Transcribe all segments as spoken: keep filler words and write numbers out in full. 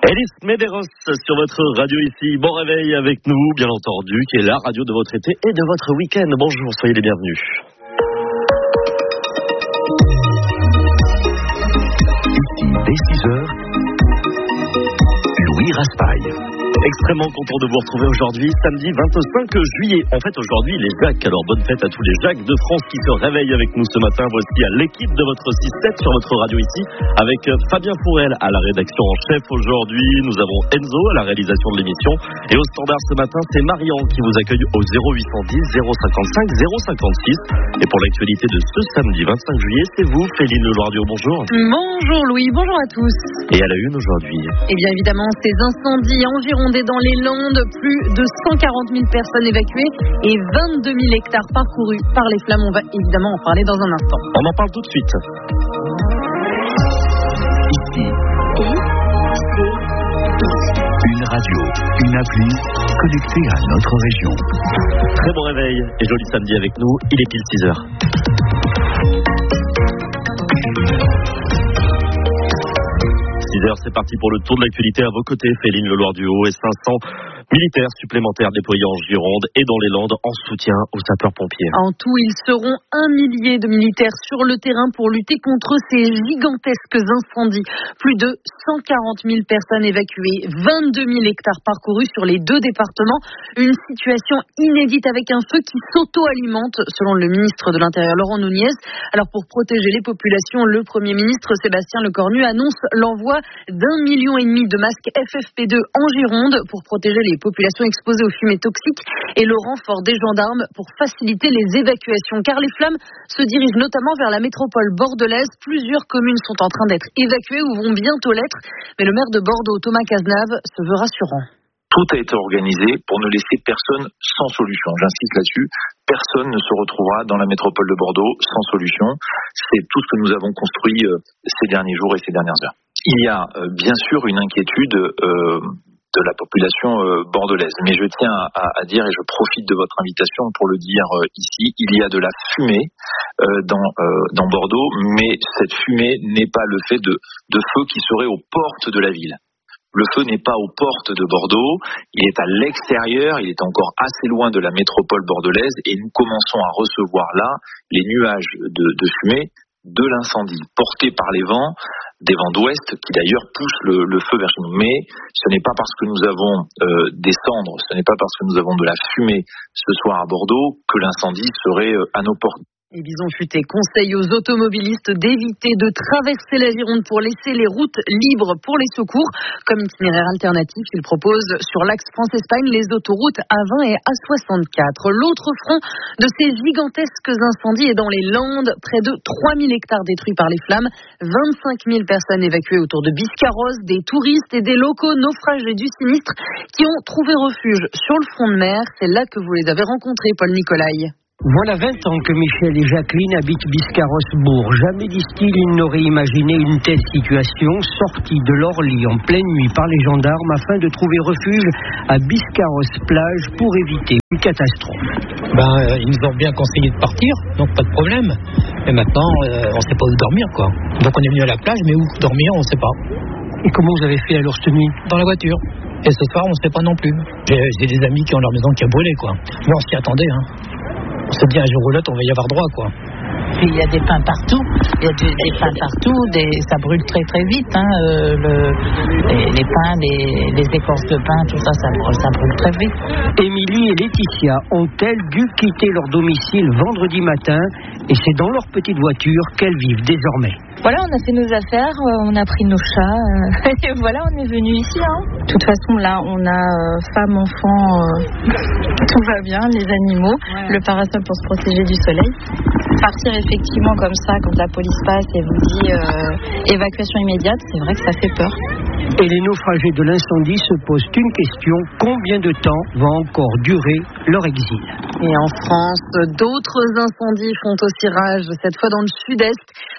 Elis Medeiros sur votre radio ici. Bon réveil avec nous, bien entendu, qui est la radio de votre été et de votre week-end. Bonjour, soyez les bienvenus. Ici, dès six heures, Louis Raspail. Extrêmement content de vous retrouver aujourd'hui, samedi vingt-cinq juillet. En fait, aujourd'hui, les Jacques. Alors, bonne fête à tous les Jacques de France qui se réveillent avec nous ce matin. Voici à l'équipe de votre six sept sur votre radio ici, avec Fabien Fourel à la rédaction en chef aujourd'hui. Nous avons Enzo à la réalisation de l'émission. Et au standard ce matin, c'est Marian qui vous accueille au zéro huit cent dix zéro cinquante-cinq zéro cinquante-six. Et pour l'actualité de ce samedi vingt-cinq juillet, c'est vous, Féline Leloirdio. Bonjour. Bonjour Louis, bonjour à tous. Et à la une aujourd'hui. Et bien évidemment, ces incendies environ dans les Landes, plus de cent quarante mille personnes évacuées et vingt-deux mille hectares parcourus par les flammes. On va évidemment en parler dans un instant. On en parle tout de suite. Ici. Une radio, une appli connectée à notre région. Très bon réveil et joli samedi avec nous. Il est pile six heures. six heures, c'est parti pour le tour de l'actualité. À vos côtés, Féline Leloirdio et cinq cents militaires supplémentaires déployés en Gironde et dans les Landes en soutien aux sapeurs-pompiers. En tout, ils seront un millier de militaires sur le terrain pour lutter contre ces gigantesques incendies. Plus de cent quarante mille personnes évacuées, vingt-deux mille hectares parcourus sur les deux départements. Une situation inédite avec un feu qui s'auto-alimente, selon le ministre de l'Intérieur Laurent Nunez. Alors pour protéger les populations, le Premier ministre Sébastien Lecornu annonce l'envoi d'un million et demi de masques F F P deux en Gironde pour protéger les populations exposées aux fumées toxiques et le renfort des gendarmes pour faciliter les évacuations. Car les flammes se dirigent notamment vers la métropole bordelaise. Plusieurs communes sont en train d'être évacuées ou vont bientôt l'être. Mais le maire de Bordeaux, Thomas Cazenave, se veut rassurant. Tout a été organisé pour ne laisser personne sans solution. J'insiste là-dessus. Personne ne se retrouvera dans la métropole de Bordeaux sans solution. C'est tout ce que nous avons construit ces derniers jours et ces dernières heures. Il y a euh, bien sûr une inquiétude euh, de la population euh, bordelaise. Mais je tiens à, à dire, et je profite de votre invitation pour le dire euh, ici, il y a de la fumée euh, dans, euh, dans Bordeaux, mais cette fumée n'est pas le fait de, de feu qui serait aux portes de la ville. Le feu n'est pas aux portes de Bordeaux, il est à l'extérieur, il est encore assez loin de la métropole bordelaise et nous commençons à recevoir là les nuages de, de fumée de l'incendie, portés par les vents, des vents d'ouest qui d'ailleurs poussent le, le feu vers nous. Mais ce n'est pas parce que nous avons euh, des cendres, ce n'est pas parce que nous avons de la fumée ce soir à Bordeaux que l'incendie serait euh, à nos portes. Et Bison Futé conseille aux automobilistes d'éviter de traverser la Gironde pour laisser les routes libres pour les secours. Comme itinéraire alternatif, il propose sur l'axe France-Espagne les autoroutes A vingt et A soixante-quatre. L'autre front de ces gigantesques incendies est dans les Landes. Près de trois mille hectares détruits par les flammes, vingt-cinq mille personnes évacuées autour de Biscarrosse, des touristes et des locaux naufragés du sinistre qui ont trouvé refuge sur le front de mer. C'est là que vous les avez rencontrés, Paul Nicolai. Voilà vingt ans que Michel et Jacqueline habitent Biscarrosse-Bourg. Jamais, disent-ils, ils n'auraient imaginé une telle situation, sortis de leur lit en pleine nuit par les gendarmes afin de trouver refuge à Biscarrosse-Plage pour éviter une catastrophe. Ben, euh, ils nous ont bien conseillé de partir, donc pas de problème. Mais maintenant, euh, on ne sait pas où dormir, quoi. Donc on est venu à la plage, mais où dormir, on ne sait pas. Et comment vous avez fait alors cette nuit? Dans la voiture. Et ce soir, on ne sait pas non plus. J'ai, j'ai des amis qui ont leur maison qui a brûlé, quoi. Mais on s'y attendait, hein. On se dit un jour ou l'autre, on va y avoir droit, quoi. Puis il y a des pins partout, il y a des, des pins partout, des, ça brûle très très vite, hein, euh, le, les, les pins, les, les écorces de pin, tout ça, ça brûle, ça brûle très vite. Émilie et Laetitia ont-elles dû quitter leur domicile vendredi matin et c'est dans leur petite voiture qu'elles vivent désormais. Voilà, on a fait nos affaires, on a pris nos chats, euh, et voilà, on est venu ici. Hein. De toute façon, là, on a euh, femme, enfant, euh, tout va bien, les animaux, ouais. Le parasol pour se protéger du soleil. Partir effectivement comme ça, quand la police passe et vous dit euh, évacuation immédiate, c'est vrai que ça fait peur. Et les naufragés de l'incendie se posent une question, combien de temps va encore durer leur exil? Et en France, d'autres incendies font aussi rage, cette fois dans le sud-est.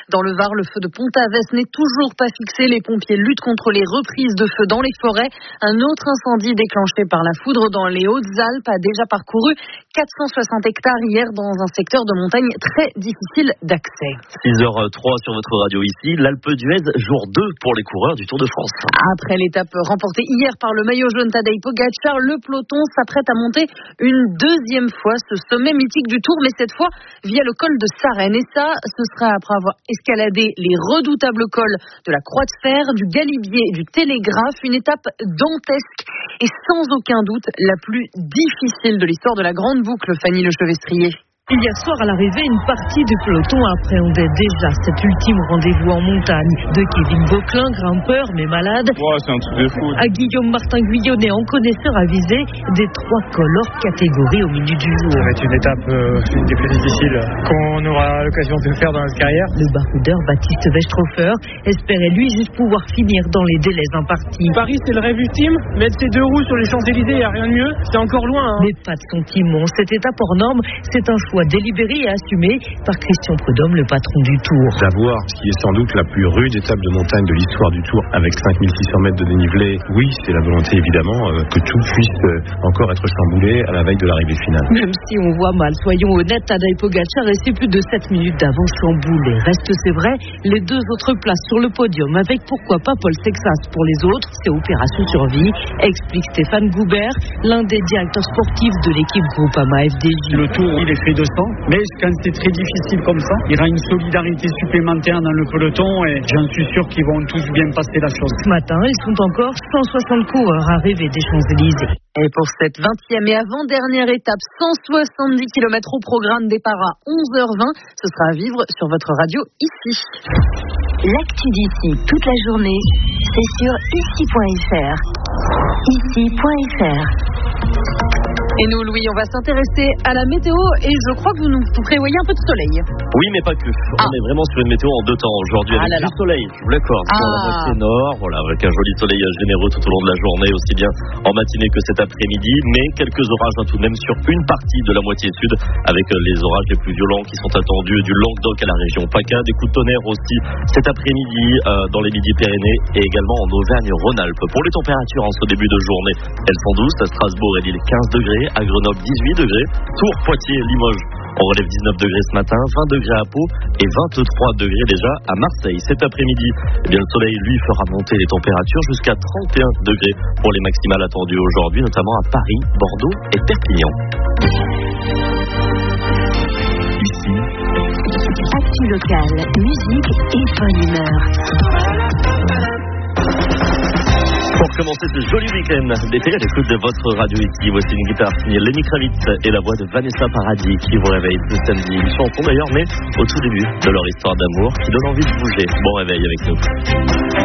Dans le Var, le feu de Pont-Avès n'est toujours pas fixé. Les pompiers luttent contre les reprises de feu dans les forêts. Un autre incendie déclenché par la foudre dans les Hautes-Alpes a déjà parcouru quatre cent soixante hectares hier dans un secteur de montagne très difficile d'accès. six heures trois sur votre radio ici. L'Alpe d'Huez, jour deux pour les coureurs du Tour de France. Après l'étape remportée hier par le maillot jaune Tadej Pogačar, le peloton s'apprête à monter une deuxième fois ce sommet mythique du Tour, mais cette fois via le col de Sarenne. Et ça, ce sera après avoir escaladé les redoutables cols de la Croix de Fer, du Galibier et du Télégraphe. Une étape dantesque et sans aucun doute la plus difficile de l'histoire de la grande boucle, Fanny Lechevestrier. Hier soir à l'arrivée, une partie du peloton appréhendait déjà cet ultime rendez-vous en montagne. De Kevin Vauquelin, grimpeur mais malade, ouais, c'est un truc de fou. À Guillaume Martin Guyonnet, en connaisseur avisé des trois cols hors catégorie au milieu du jour. Ça va être une étape euh, une des plus difficiles qu'on aura l'occasion de faire dans notre carrière. Le baroudeur Baptiste Westrhofer espérait lui juste pouvoir finir dans les délais impartis. Paris, c'est le rêve ultime. Mettre ses deux roues sur les Champs-Élysées, il n'y a rien de mieux. C'est encore loin. Hein. Mais pas de sentiment. Cette étape hors norme, c'est un choix délibéré et assumé par Christian Prudhomme, le patron du Tour. D'avoir ce qui est sans doute la plus rude étape de montagne de l'histoire du Tour avec cinq mille six cents mètres de dénivelé, oui, c'est la volonté évidemment euh, que tout puisse euh, encore être chamboulé à la veille de l'arrivée finale. Même si on voit mal, soyons honnêtes, Tadej Pogačar restait plus de sept minutes d'avance chamboulé. Reste, c'est vrai, les deux autres places sur le podium avec pourquoi pas Paul Sexas pour les autres, c'est opération survie, explique Stéphane Goubert, l'un des directeurs sportifs de l'équipe Groupama F D J. Le Tour, il est fait de sang. Mais quand c'est très difficile comme ça, il y aura une solidarité supplémentaire dans le peloton et j'en suis sûr qu'ils vont tous bien passer la chose. Ce matin, ils sont encore cent soixante coureurs arrivés des Champs-Élysées. Et pour cette vingtième et avant-dernière étape, cent soixante-dix kilomètres au programme, départ à onze heures vingt. Ce sera à vivre sur votre radio ici. L'actu d'ici toute la journée, c'est sur ici point f r. ici point f r. Et nous, Louis, on va s'intéresser à la météo et je crois que vous nous prévoyez un peu de soleil. Oui, mais pas que. Ah. On est vraiment sur une météo en deux temps aujourd'hui, avec ah là là. du soleil, je vous l'accorde, ah. sur la moitié nord, voilà, avec un joli soleil généreux tout au long de la journée, aussi bien en matinée que cet après-midi, mais quelques orages hein, tout de même sur une partie de la moitié sud, avec les orages les plus violents qui sont attendus du Languedoc à la région PACA, des coups de tonnerre aussi cet après-midi euh, dans les Midi-Pyrénées et également en Auvergne-Rhône-Alpes. Pour les températures en ce début de journée, elles sont douces, à Strasbourg et Lille quinze degrés, à Grenoble dix-huit degrés, Tours, Poitiers, Limoges, on relève dix-neuf degrés ce matin, vingt degrés à Pau et vingt-trois degrés déjà à Marseille. Cet après-midi, eh bien, le soleil lui fera monter les températures jusqu'à trente et un degrés pour les maximales attendues aujourd'hui, notamment à Paris, Bordeaux et Perpignan. Ici, actu locale, musique et bonne humeur. Pour commencer ce joli week-end d'été à l'écoute de votre radio ici, voici une guitare signée Lenny Kravitz et la voix de Vanessa Paradis qui vous réveille ce samedi. Une chanson d'ailleurs, mais au tout début de leur histoire d'amour qui donne envie de bouger. Bon réveil avec nous.